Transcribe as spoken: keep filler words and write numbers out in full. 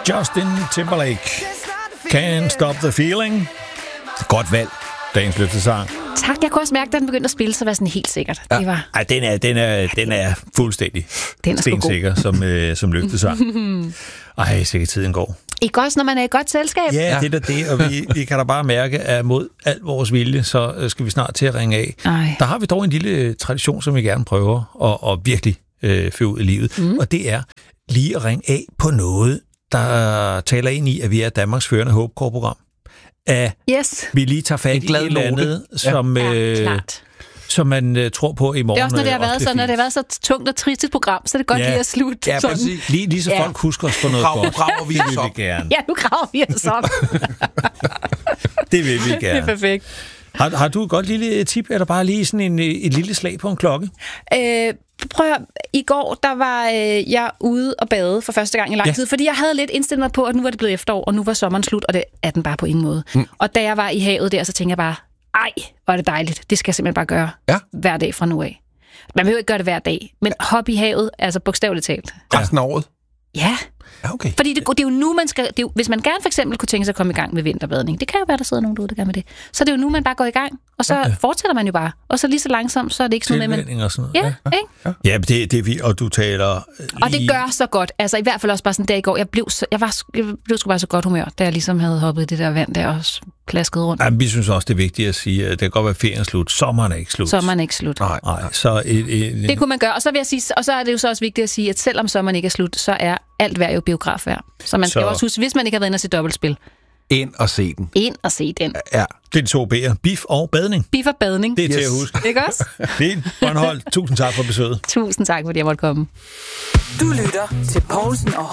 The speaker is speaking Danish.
Justin Timberlake. Can't Stop the Feeling. Godt valg. Dagens løftesang. Tak, jeg kunne også mærke, da den begyndte at spille, så var sådan helt sikkert. Ja. Det var... Ej, den er, den er, den er fuldstændig den er stensikker som, øh, som løftesang. Ej, sikkert tiden går. Ikke også, når man er i godt selskab? Ja, ja. det er det, og vi, vi kan da bare mærke, at mod al vores vilje, så skal vi snart til at ringe af. Ej. Der har vi dog en lille tradition, som vi gerne prøver at, at virkelig øh, føre ud i livet, mm. og det er lige at ringe af på noget, der taler ind i, at vi er Danmarks førende håbkorprogram. At yes. vi lige tager fat i et eller andet, som, ja. øh, Ja, som man øh, tror på i morgen. Det er også, når det har været, så, når det har været så tungt og trist et program, så er det godt ja. lige at slutte. Ja, sådan. Lige, lige så ja. folk husker os på noget Grav, godt. Graver vi det vil vi gerne. Ja, nu graver vi os op. Det vil vi gerne. Det er perfekt. Har, har du et godt lille tip, eller bare lige sådan en, et lille slag på en klokke? Øh, prøv at, i går, der var øh, jeg ude og bade for første gang i lang ja. tid, fordi jeg havde lidt indstillet mig på, at nu var det blevet efterår, og nu var sommeren slut, og det er den bare på ingen måde. Mm. Og da jeg var i havet der, så tænkte jeg bare, ej, hvor er det dejligt. Det skal jeg simpelthen bare gøre ja. hver dag fra nu af. Man behøver ikke gøre det hver dag, men hop i havet, altså bogstaveligt talt. Resten af året? Ja. Ja, okay. Fordi det, det er jo nu, man skal... Det er jo, hvis man gerne for eksempel kunne tænke sig at komme i gang med vinterbadning, det kan jo være, der sidder nogen derude, der gør med det. Så det er jo nu, man bare går i gang, og så ja, ja. fortsætter man jo bare. Og så lige så langsomt, så er det ikke sådan noget med... Og sådan noget. Ja, ja. Ikke? Ja, ja det, det er vi, og du taler... Lige... Og det gør så godt. Altså i hvert fald også bare sådan en dag i går. Jeg blev, så, jeg var, jeg blev sgu bare så godt humør, da jeg ligesom havde hoppet i det der vand der og plasket rundt. Ja, vi synes også, det er vigtigt at sige, at det kan godt være ferien slut. Sommeren er ikke slut. Sommeren er ikke slut. Nej, nej. Så et, et, et... Det kunne man gøre. Og så vil jeg sige, og så er det jo så også vigtigt at sige, at selvom sommeren ikke er slut, så er alt vejr jo biografvejr. Så man skal så... også huske, hvis man ikke har været inde og se dobbeltspil. Ind og se den. Ind og se den. Ja. Det er de to B'er. Bif og badning. Bif og badning. Det er yes. til at huske. Ikke også? Fint. Bornholm, tusind tak for besøget. Tusind tak, fordi jeg måtte komme. Du lytter til Poulsen og